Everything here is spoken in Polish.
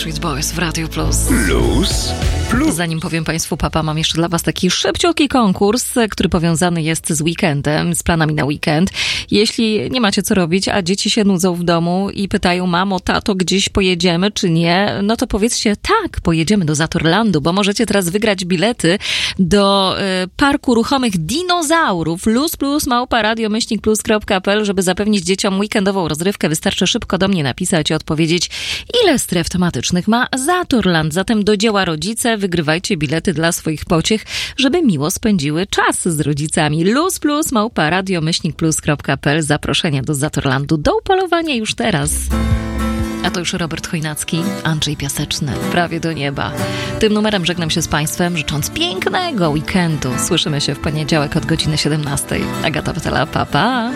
Backstreet Boys w Radio Plus. Plus. Zanim powiem Państwu papa, mam jeszcze dla Was taki szybciutki konkurs, który powiązany jest z weekendem, z planami na weekend. Jeśli nie macie co robić, a dzieci się nudzą w domu i pytają: mamo, tato, gdzieś pojedziemy czy nie? No to powiedzcie: tak, pojedziemy do Zatorlandu, bo możecie teraz wygrać bilety do parku ruchomych dinozaurów. ++małpa-radio-plus.pl, żeby zapewnić dzieciom weekendową rozrywkę. Wystarczy szybko do mnie napisać i odpowiedzieć, ile stref tematycznych ma Zatorland. Zatem do dzieła rodzice, wygrywajcie bilety dla swoich pociech, żeby miło spędziły czas z rodzicami. ++małpa-radio-plus.pl. Zaproszenia do Zatorlandu do upalowania już teraz. A to już Robert Chojnacki, Andrzej Piaseczny, Prawie do nieba. Tym numerem żegnam się z Państwem, życząc pięknego weekendu. Słyszymy się w poniedziałek od godziny 17. Agata Pytala, pa, pa.